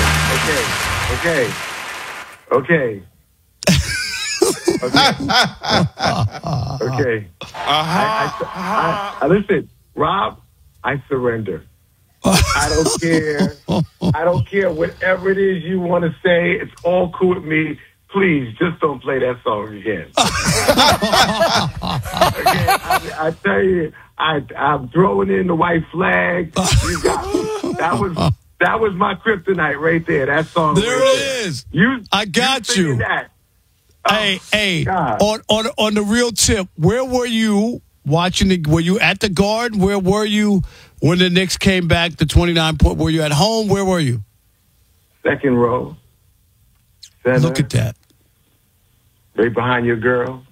Okay. Listen, Rob, I surrender. I don't care. I don't care whatever it is you want to say. It's all cool with me. Please, just don't play that song again. I tell you, I'm throwing in the white flag. That was my kryptonite right there. That song. There right it is. I got you. That. Hey, on the real tip, where were you watching were you at the Garden? Where were you when the Knicks came back, the 29-point? Were you at home? Where were you? Second row. Center, look at that. Right behind your girl.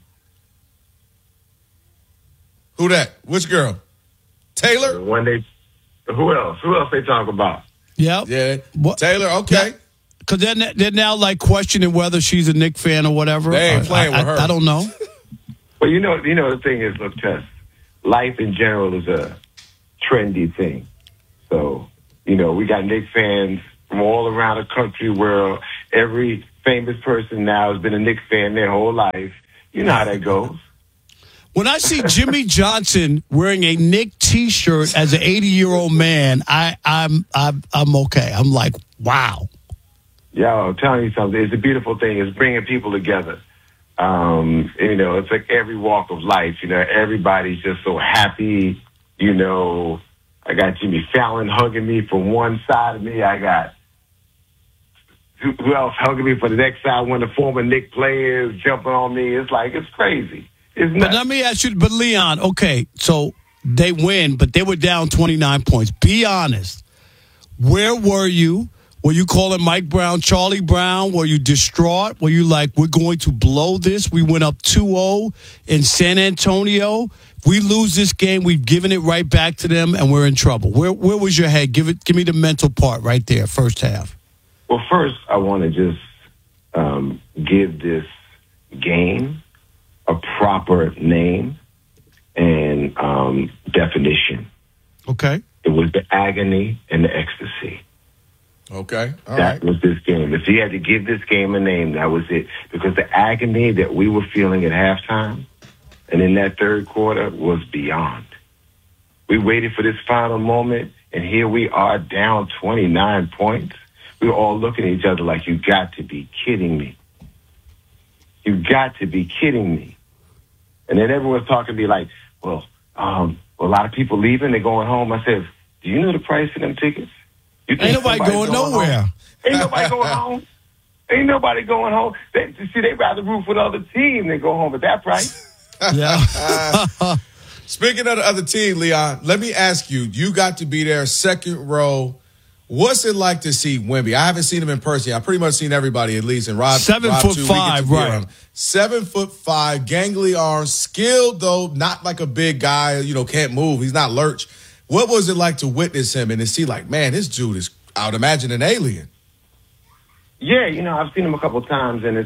Who that? Which girl? Taylor? Who else? Who else they talk about? Yep. Yeah. Taylor, okay. Because they're now like questioning whether she's a Knicks fan or whatever. They ain't playing with her. I don't know. Well, you know the thing is, look, Tess, life in general is a trendy thing. So, we got Knicks fans from all around the country where every famous person now has been a Knicks fan their whole life. You know how that goes. When I see Jimmy Johnson wearing a Knicks T-shirt as an 80-year-old man, I'm okay. I'm like, wow. Yeah, I'm telling you something. It's a beautiful thing. It's bringing people together. It's like every walk of life. Everybody's just so happy. I got Jimmy Fallon hugging me from one side of me. I got who else hugging me for the next side? One of the former Knicks players jumping on me. It's like, it's crazy. It's nuts. But let me ask you, Leon, okay, so they win, but they were down 29 points. Be honest. Where were you? Were you calling Mike Brown Charlie Brown? Were you distraught? Were you like, we're going to blow this? We went up 2-0 in San Antonio. If we lose this game, we've given it right back to them, and we're in trouble. Where was your head? Give me the mental part right there, first half. Well, first, I want to just give this game a proper name and definition. Okay. It was the agony and the ecstasy. Okay. That was this game. If you had to give this game a name, that was it. Because the agony that we were feeling at halftime and in that third quarter was beyond. We waited for this final moment, and here we are down 29 points. We were all looking at each other like, you got to be kidding me. You got to be kidding me. And then everyone's talking to me like, well, a lot of people leaving, they're going home. I said, do you know the price of them tickets? Ain't nobody going nowhere. Ain't nobody going home. Ain't nobody going home. They'd rather root for the other team than go home at that price. Yeah. Speaking of the other team, Leon, let me ask you, you got to be there second row. What's it like to see Wemby? I haven't seen him in person. I've pretty much seen everybody at least. And Rob, 7'5", right? 7'5", gangly arms, skilled though, not like a big guy, can't move. He's not lurch. What was it like to witness him and to see like, man, this dude is, I would imagine, an alien? Yeah, I've seen him a couple of times, and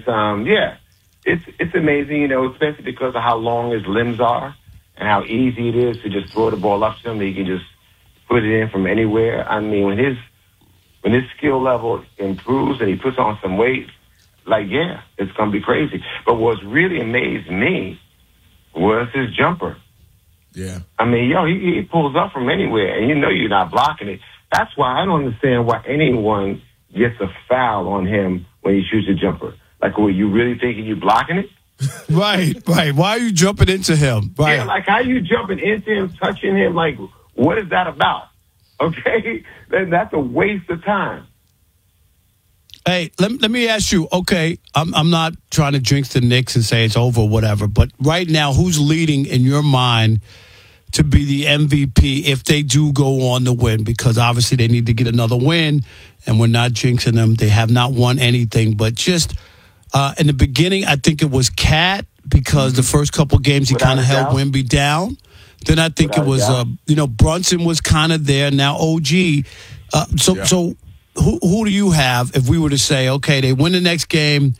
it's amazing, especially because of how long his limbs are and how easy it is to just throw the ball up to him. He can just put it in from anywhere. I mean, when his skill level improves and he puts on some weight, it's going to be crazy. But what's really amazed me was his jumper. Yeah. I mean, he pulls up from anywhere, and you're not blocking it. That's why I don't understand why anyone gets a foul on him when he shoots a jumper. Like, were you really thinking you're blocking it? Right. Why are you jumping into him? Right. Yeah, like, how you jumping into him, touching him? Like, what is that about? Okay? Then that's a waste of time. Hey, let me ask you, okay, I'm not trying to jinx the Knicks and say it's over or whatever, but right now, who's leading in your mind to be the MVP if they do go on to win? Because obviously they need to get another win, and we're not jinxing them. They have not won anything, but just in the beginning, I think it was Cat because the first couple games he kind of held Wemby down. Then I think it was, Brunson was kind of there. Now OG. So who do you have if we were to say, okay, they win the next game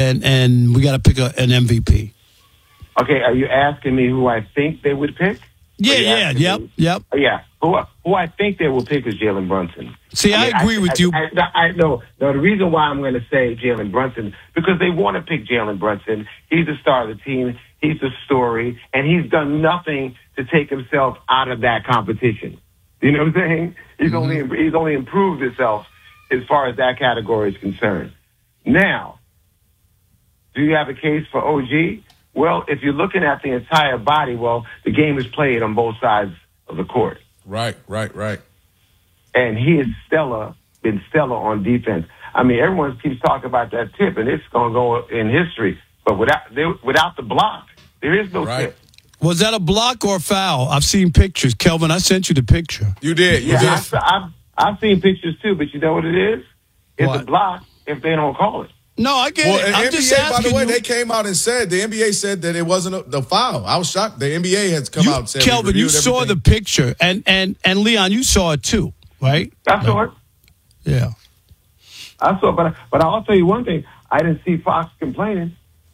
and we got to pick an MVP? Okay, are you asking me who I think they would pick? Yep. Yeah. Who I think they will pick is Jalen Brunson. See, I agree with you. I know. No, the reason why I'm going to say Jalen Brunson, because they want to pick Jalen Brunson. He's the star of the team. He's the story. And he's done nothing to take himself out of that competition. You know what I'm saying? He's only improved himself as far as that category is concerned. Now, do you have a case for OG? Well, if you're looking at the entire body, the game is played on both sides of the court. Right. And he is been stellar on defense. I mean, everyone keeps talking about that tip, and it's going to go in history. But without the block, there is no tip. Was that a block or a foul? I've seen pictures. Kelvin, I sent you the picture. You did. I've seen pictures too, but you know what it is? It's a block if they don't call it. No, I get it. I'm NBA, just asking. by the way, they came out and said, the NBA said that it wasn't the foul. I was shocked. The NBA has come out and said, Kelvin, you saw the picture, and Leon, you saw it too, right? I saw it. Yeah. I saw it, but I'll tell you one thing. I didn't see Fox complaining.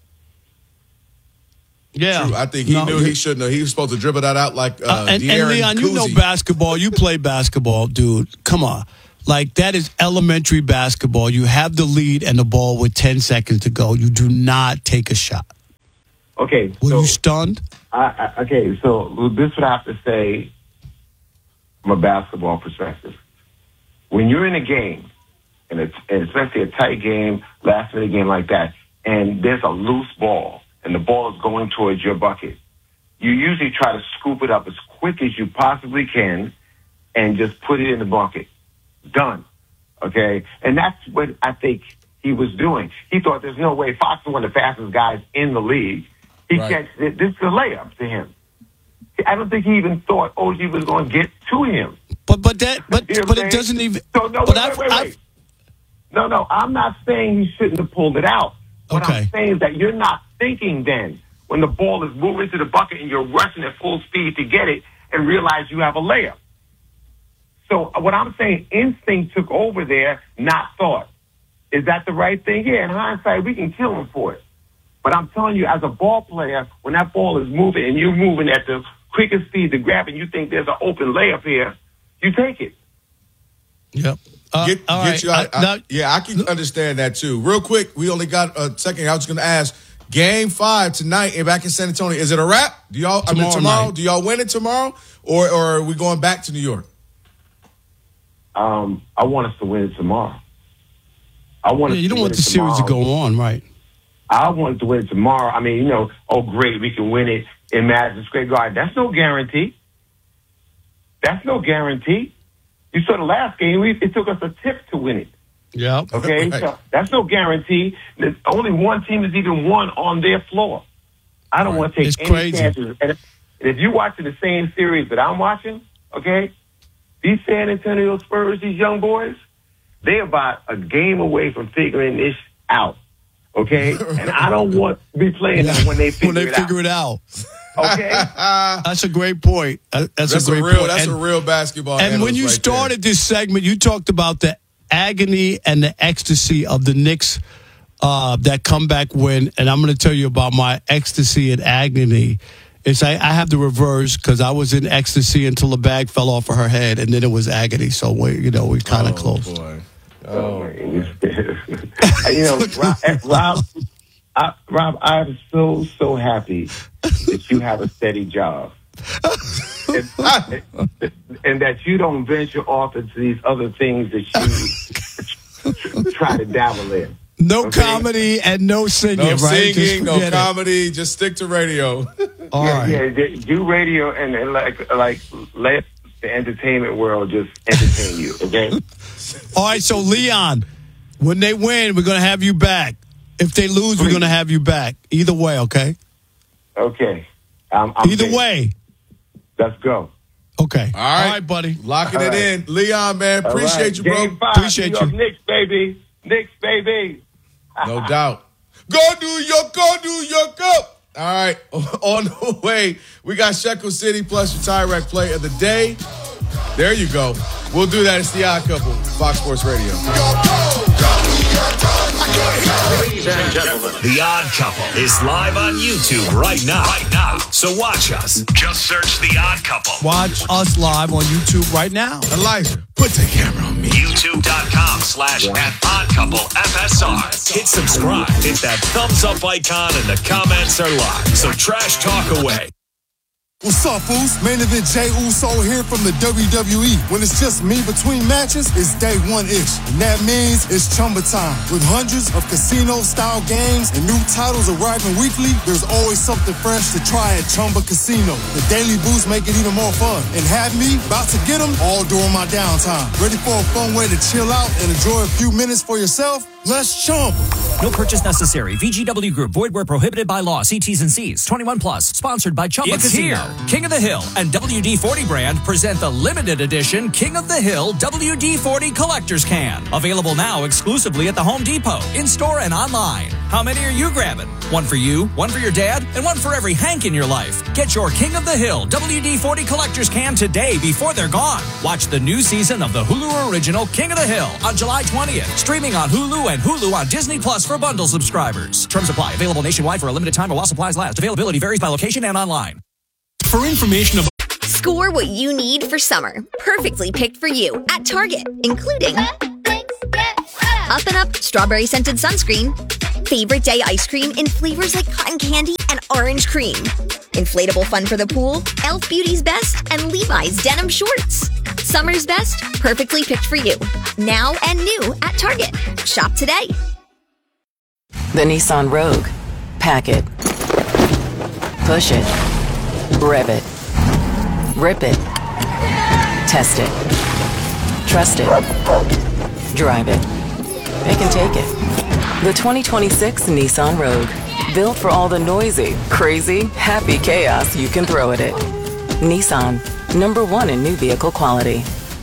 Yeah. True. I think he knew he shouldn't have. He was supposed to dribble that out like and Leon, you know basketball. You play basketball, dude. Come on. Like, that is elementary basketball. You have the lead and the ball with 10 seconds to go. You do not take a shot. Okay. Were you stunned? Okay, so this is what I have to say from a basketball perspective. When you're in a game, and especially a tight game, last-minute game like that, and there's a loose ball, and the ball is going towards your bucket, you usually try to scoop it up as quick as you possibly can and just put it in the bucket. Done. Okay? And that's what I think he was doing. He thought there's no way. Fox is one of the fastest guys in the league. This is a layup to him. I don't think he even thought OG was going to get to him. But it doesn't even. So no, wait. No, I'm not saying he shouldn't have pulled it out. What I'm saying is that you're not thinking then when the ball is moving to the bucket and you're rushing at full speed to get it and realize you have a layup. So what I'm saying, instinct took over there, not thought. Is that the right thing? Yeah, in hindsight, we can kill him for it. But I'm telling you, as a ball player, when that ball is moving and you're moving at the quickest speed to grab it, and you think there's an open layup here, you take it. Yep. I can understand that too. Real quick, we only got a second. I was going to ask, Game 5 tonight and back in San Antonio, is it a wrap? Tomorrow? Do y'all win it tomorrow, or are we going back to New York? I want us to win it tomorrow. You don't want the series to go on, right? I want to win it tomorrow. I mean, great, we can win it in Madison Square Garden. That's no guarantee. You saw the last game, it took us a tip to win it. Yeah. Okay, right. So that's no guarantee. There's only one team has even won on their floor. I don't want to take any chances. And if you're watching the same series that I'm watching, okay, these San Antonio Spurs, these young boys, they're about a game away from figuring this out. Okay? And I don't want to be playing them when they figure it out. Okay? That's a great point. That's a great point. That's a real basketball. And when you started this segment, you talked about the agony and the ecstasy of the Knicks that comeback win. And I'm going to tell you about my ecstasy and agony. I have the reverse because I was in ecstasy until the bag fell off of her head, and then it was agony. So we kind of close. Boy. Rob, I'm so happy that you have a steady job, and that you don't venture off into these other things that you try to dabble in. No comedy and no singing. No right? singing, no comedy. Just stick to radio. All right. Yeah, do radio and like let the entertainment world just entertain you. Okay. All right. So Leon, when they win, we're gonna have you back. If they lose, we're gonna have you back. Either way, okay. Okay. Either way. Let's go. Okay. All right, buddy. Locking it in. Leon, man, appreciate you, bro. Game 5, appreciate you. Knicks, baby. No doubt. Go New York, go! All right, on the way, we got Shekel City plus your Tyrek play of the day. There you go. We'll do that. It's The Odd Couple, Fox Sports Radio. Ladies and gentlemen, The Odd Couple is live on YouTube right now. So watch us. Just search The Odd Couple. Watch us live on YouTube right now. Elijah, put the camera on me. YouTube.com/@oddcouplefsr. Hit subscribe. Hit that thumbs up icon and the comments are live. So trash talk away. What's up, fools? Main event Jey Uso here from the WWE. When it's just me between matches, it's day one-ish. And that means it's Chumba time. With hundreds of casino-style games and new titles arriving weekly, there's always something fresh to try at Chumba Casino. The daily boosts make it even more fun. And have me about to get them all during my downtime. Ready for a fun way to chill out and enjoy a few minutes for yourself? Let's Chumba. No purchase necessary. VGW Group. Void where prohibited by law. See T's and C's. 21 plus. Sponsored by Chumba Casino. Here. King of the Hill and WD-40 brand present the limited edition King of the Hill WD-40 Collector's Can. Available now exclusively at the Home Depot, in-store and online. How many are you grabbing? One for you, one for your dad, and one for every Hank in your life. Get your King of the Hill WD-40 Collector's Can today before they're gone. Watch the new season of the Hulu original King of the Hill on July 20th. Streaming on Hulu and Hulu on Disney Plus for bundle subscribers. Terms apply. Available nationwide for a limited time or while supplies last. Availability varies by location and online. For information about... Score what you need for summer. Perfectly picked for you at Target, including Up and Up Strawberry Scented Sunscreen, Favorite Day Ice Cream in flavors like cotton candy and orange cream, Inflatable Fun for the Pool, Elf Beauty's Best, and Levi's Denim Shorts. Summer's best, perfectly picked for you. Now and new at Target. Shop today. The Nissan Rogue. Pack it. Push it. Rev it. Rip it. Test it. Trust it. Drive it. It can take it. The 2026 Nissan Rogue. Built for all the noisy, crazy, happy chaos you can throw at it. Nissan. #1 in new vehicle quality.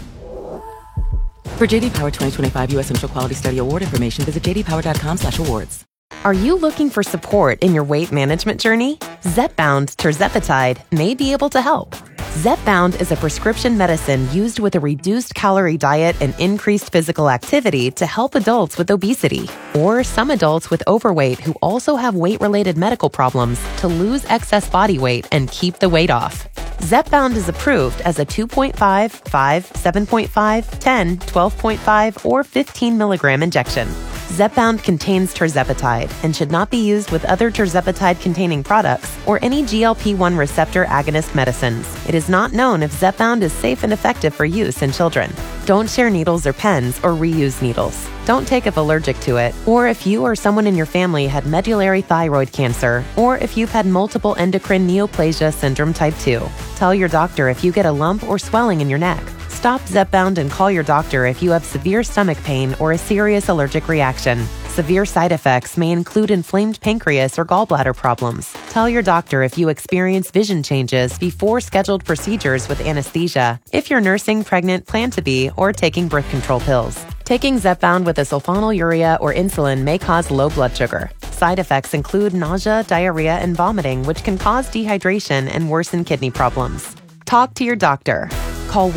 For JD Power 2025 U.S. Initial Quality Study Award information, visit jdpower.com/awards. Are you looking for support in your weight management journey? Zepbound Tirzepatide may be able to help. Zepbound is a prescription medicine used with a reduced calorie diet and increased physical activity to help adults with obesity, or some adults with overweight who also have weight-related medical problems to lose excess body weight and keep the weight off. Zepbound is approved as a 2.5, 5, 7.5, 10, 12.5, or 15 milligram injection. Zepbound contains tirzepatide and should not be used with other tirzepatide-containing products or any GLP-1 receptor agonist medicines. It is not known if Zepbound is safe and effective for use in children. Don't share needles or pens or reuse needles. Don't take if allergic to it, or if you or someone in your family had medullary thyroid cancer, or if you've had multiple endocrine neoplasia syndrome type 2. Tell your doctor if you get a lump or swelling in your neck. Stop Zepbound and call your doctor if you have severe stomach pain or a serious allergic reaction. Severe side effects may include inflamed pancreas or gallbladder problems. Tell your doctor if you experience vision changes before scheduled procedures with anesthesia, if you're nursing, pregnant, plan to be, or taking birth control pills. Taking Zepbound with a sulfonylurea or insulin may cause low blood sugar. Side effects include nausea, diarrhea, and vomiting, which can cause dehydration and worsen kidney problems. Talk to your doctor. Call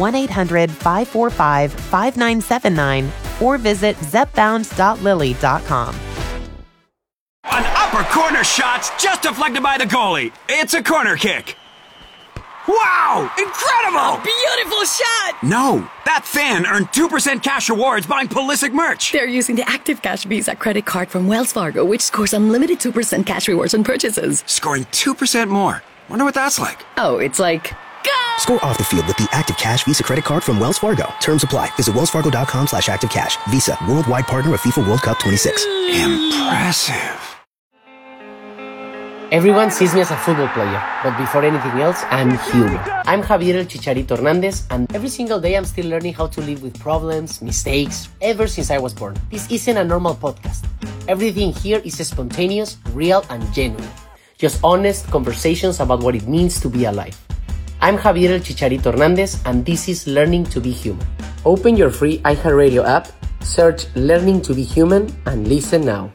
1-800-545-5979 or visit zepbound.lily.com. An upper corner shot's just deflected by the goalie. It's a corner kick. Wow! Incredible! A beautiful shot! No, that fan earned 2% cash rewards buying Pulisic merch. They're using the Active Cash Visa credit card from Wells Fargo, which scores unlimited 2% cash rewards on purchases. Scoring 2% more. Wonder what that's like. Oh, it's like... Go! Score off the field with the Active Cash Visa credit card from Wells Fargo. Terms apply. Visit wellsfargo.com/activecash. Visa, worldwide partner of FIFA World Cup 26. Impressive. Everyone sees me as a football player, but before anything else, I'm human. I'm Javier El Chicharito Hernandez, and every single day I'm still learning how to live with problems, mistakes, ever since I was born. This isn't a normal podcast. Everything here is spontaneous, real, and genuine. Just honest conversations about what it means to be alive. I'm Javier El Chicharito Hernandez, and this is Learning to Be Human. Open your free iHeartRadio app, search Learning to Be Human, and listen now.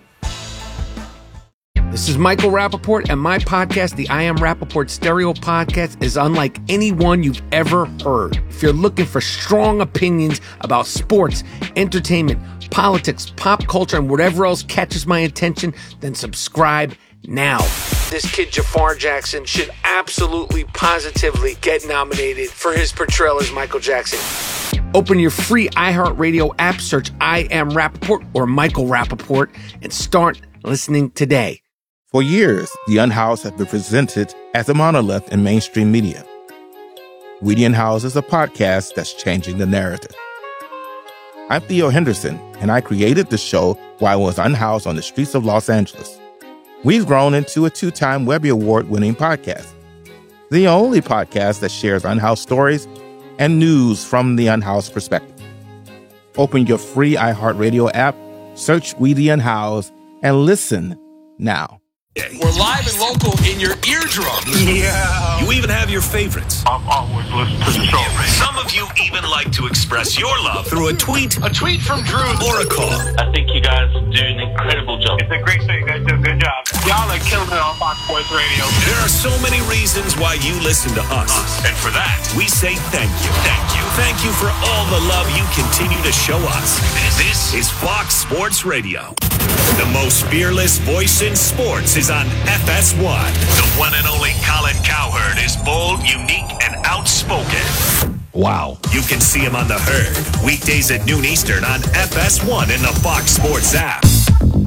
This is Michael Rappaport, and my podcast, the I Am Rappaport Stereo Podcast, is unlike any one you've ever heard. If you're looking for strong opinions about sports, entertainment, politics, pop culture, and whatever else catches my attention, then subscribe now. This kid Jafar Jackson should absolutely, positively get nominated for his portrayal as Michael Jackson. Open your free iHeartRadio app, search I Am Rappaport or Michael Rappaport, and start listening today. For years, The Unhoused has been presented as a monolith in mainstream media. We The Unhoused is a podcast that's changing the narrative. I'm Theo Henderson, and I created the show while I was unhoused on the streets of Los Angeles. We've grown into a 2-time Webby Award-winning podcast, the only podcast that shares unhoused stories and news from the unhoused perspective. Open your free iHeartRadio app, search We The Unhoused, and listen now. We're live and local in your eardrums. Yeah. You even have your favorites. I've always listened to the show. Some of you even like to express your love through a tweet. A tweet from Drew. Or a call. I think you guys do an incredible job. It's a great show. You guys do a good job. Y'all are killing it on Fox Sports Radio. There are so many reasons why you listen to us. And for that, we say thank you. Thank you. Thank you for all the love you continue to show us. This is Fox Sports Radio. The most fearless voice in sports is on FS1. The one and only Colin Cowherd is bold, unique, and outspoken. Wow. You can see him on The Herd, weekdays at noon Eastern on FS1 in the Fox Sports app.